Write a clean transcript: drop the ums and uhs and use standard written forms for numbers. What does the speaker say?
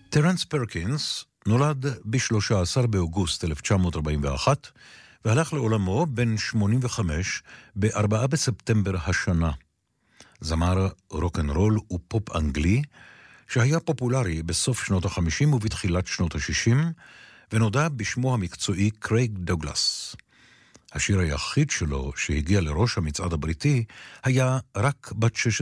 טרנס פרקינס נולד ב-13 באוגוסט 1941 והלך לעולמו בן 85 ב-4 בספטמבר השנה. זמר רוק'נ'רול ופופ אנגלי שהיה פופולרי בסוף שנות ה-50 ובתחילת שנות ה-60 ונודע בשמו המקצועי קרייג דוגלס. השיר היחיד שלו שהגיע לראש המצעד הבריטי היה רק בת 16